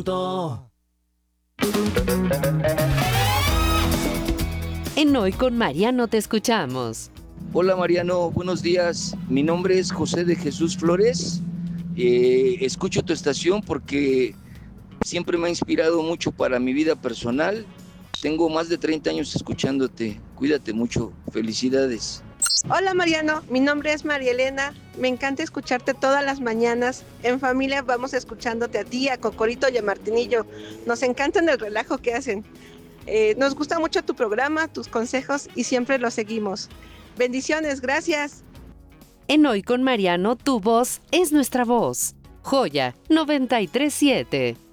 En Hoy con Mariano te escuchamos. Hola Mariano, buenos días. Mi nombre es José de Jesús Flores. Escucho tu estación porque siempre me ha inspirado mucho para mi vida personal. Tengo más de 30 años escuchándote. Cuídate mucho. Felicidades. Hola Mariano, mi nombre es María Elena. Me encanta escucharte todas las mañanas. En familia vamos escuchándote a ti, a Cocorito y a Martinillo. Nos encantan el relajo que hacen. Nos gusta mucho tu programa, tus consejos y siempre los seguimos. Bendiciones, gracias. En Hoy con Mariano, tu voz es nuestra voz. Joya 937.